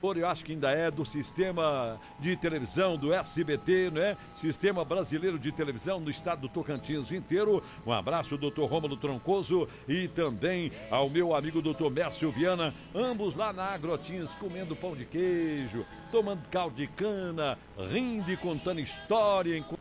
eu acho que ainda é do sistema de televisão do SBT, né? Sistema Brasileiro de Televisão no estado do Tocantins inteiro. Um abraço, doutor Rômulo Troncoso, e também ao meu amigo doutor Mércio Viana, ambos lá na Agrotins, comendo pão de queijo, tomando caldo de cana, rindo e contando história enquanto